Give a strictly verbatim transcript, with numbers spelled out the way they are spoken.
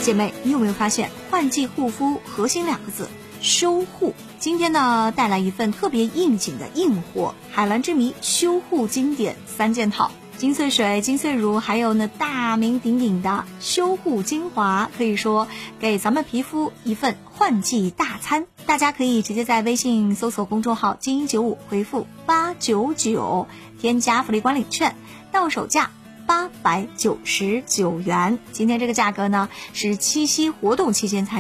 姐妹，你有没有发现换季护肤核心两个字修护？今天呢带来一份特别应景的硬货，海蓝之谜修护经典三件套，金穗水、金穗乳，还有呢大名鼎鼎的修护精华，可以说给咱们皮肤一份换季大餐。大家可以直接在微信搜索公众号精英九五，回复八九九，添加福利管理券，到手价八百九十九元。今天这个价格呢是七夕活动期间才